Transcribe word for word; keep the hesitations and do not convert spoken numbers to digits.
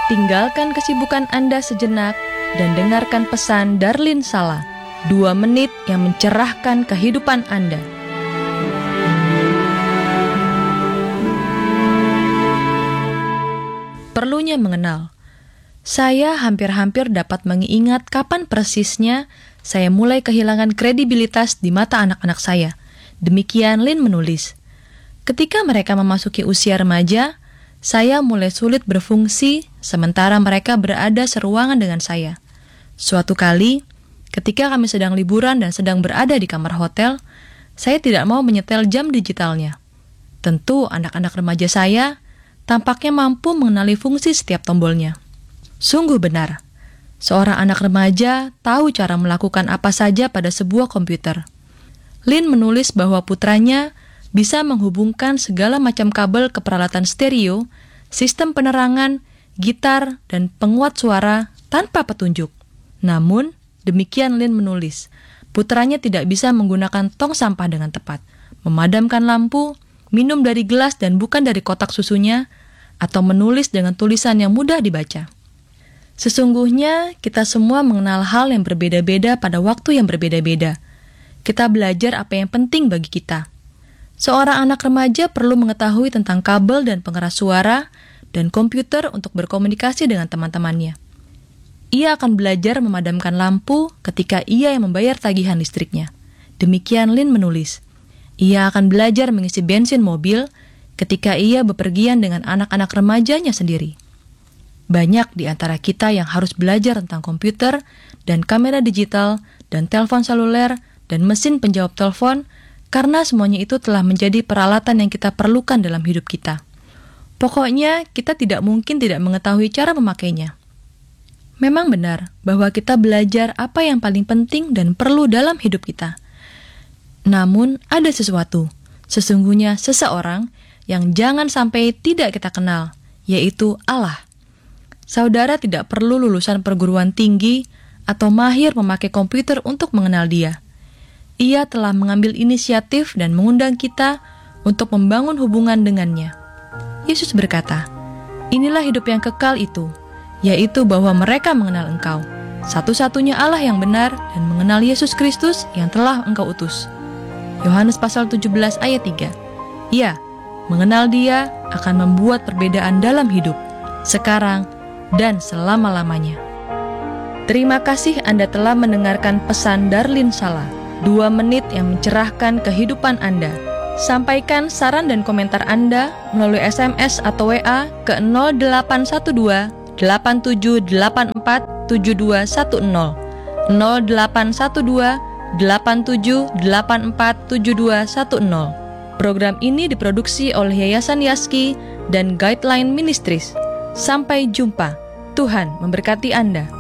Tinggalkan kesibukan Anda sejenak dan dengarkan pesan Darlin Sala, dua menit yang mencerahkan kehidupan Anda. Perlunya mengenal. Saya hampir-hampir dapat mengingat kapan persisnya saya mulai kehilangan kredibilitas di mata anak-anak saya. Demikian Lynn menulis. Ketika mereka memasuki usia remaja, saya mulai sulit berfungsi sementara mereka berada seruangan dengan saya. Suatu kali, ketika kami sedang liburan dan sedang berada di kamar hotel, saya tidak mau menyetel jam digitalnya. Tentu anak-anak remaja saya tampaknya mampu mengenali fungsi setiap tombolnya. Sungguh benar, seorang anak remaja tahu cara melakukan apa saja pada sebuah komputer. Lynn menulis bahwa putranya bisa menghubungkan segala macam kabel ke peralatan stereo, sistem penerangan, gitar, dan penguat suara tanpa petunjuk. Namun, demikian Lynn menulis, putranya tidak bisa menggunakan tong sampah dengan tepat, memadamkan lampu, minum dari gelas dan bukan dari kotak susunya, atau menulis dengan tulisan yang mudah dibaca. Sesungguhnya, kita semua mengenal hal yang berbeda-beda pada waktu yang berbeda-beda. Kita belajar apa yang penting bagi kita. Seorang anak remaja perlu mengetahui tentang kabel dan pengeras suara dan komputer untuk berkomunikasi dengan teman-temannya. Ia akan belajar memadamkan lampu ketika ia yang membayar tagihan listriknya. Demikian Lynn menulis. Ia akan belajar mengisi bensin mobil ketika ia bepergian dengan anak-anak remajanya sendiri. Banyak di antara kita yang harus belajar tentang komputer dan kamera digital dan telepon seluler dan mesin penjawab telepon karena semuanya itu telah menjadi peralatan yang kita perlukan dalam hidup kita. Pokoknya, kita tidak mungkin tidak mengetahui cara memakainya. Memang benar bahwa kita belajar apa yang paling penting dan perlu dalam hidup kita. Namun, ada sesuatu, sesungguhnya seseorang yang jangan sampai tidak kita kenal, yaitu Allah. Saudara tidak perlu lulusan perguruan tinggi atau mahir memakai komputer untuk mengenal Dia. Ia telah mengambil inisiatif dan mengundang kita untuk membangun hubungan dengannya. Yesus berkata, "Inilah hidup yang kekal itu, yaitu bahwa mereka mengenal Engkau, satu-satunya Allah yang benar, dan mengenal Yesus Kristus yang telah Engkau utus." Yohanes pasal tujuh belas ayat tiga. Ya, mengenal Dia akan membuat perbedaan dalam hidup, sekarang dan selama-lamanya. Terima kasih Anda telah mendengarkan pesan Darlin Sala. Dua menit yang mencerahkan kehidupan Anda. Sampaikan saran dan komentar Anda melalui S M S atau W A ke nol delapan satu dua delapan tujuh delapan empat tujuh dua satu nol nol delapan satu dua delapan tujuh delapan empat tujuh dua satu nol. Program ini diproduksi oleh Yayasan Yaski dan Guideline Ministries. Sampai jumpa. Tuhan memberkati Anda.